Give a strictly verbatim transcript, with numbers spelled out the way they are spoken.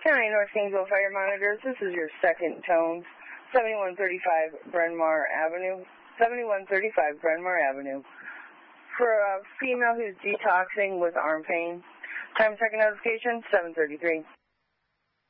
County North Kingsville Fire Monitors, this is your second tone, seventy-one thirty-five Bryn Mawr Avenue, seventy-one thirty-five Bryn Mawr Avenue. For a female who's detoxing with arm pain, time second notification, seven thirty-three.